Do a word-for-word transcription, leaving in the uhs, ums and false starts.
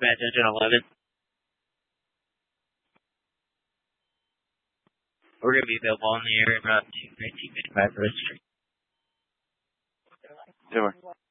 Dispatch Engine eleven. We're going to be available on the air in route two nineteen fifty-five for this street. Two more.